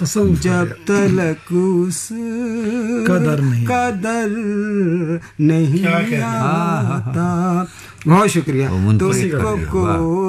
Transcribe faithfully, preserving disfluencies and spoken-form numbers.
जब तलक उस कदर नहीं कदर नहीं आता। बहुत शुक्रिया। तो को